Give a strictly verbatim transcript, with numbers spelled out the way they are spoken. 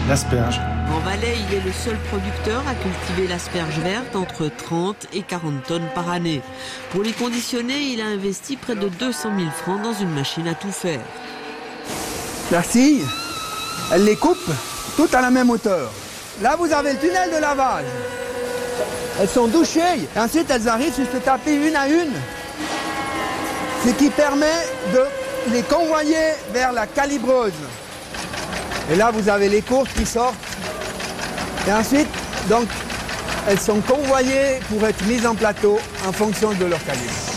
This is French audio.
l'asperge. En Valais, il est le seul producteur à cultiver l'asperge verte entre trente et quarante tonnes par année. Pour les conditionner, il a investi près de deux cent mille francs dans une machine à tout faire. La scie, elle les coupe toutes à la même hauteur. Là, vous avez le tunnel de lavage. Elles sont douchées et ensuite elles arrivent sur se taper une à une. Ce qui permet de les convoyer vers la calibreuse. Et là, vous avez les courses qui sortent. Et ensuite, donc, elles sont convoyées pour être mises en plateau en fonction de leur calibre.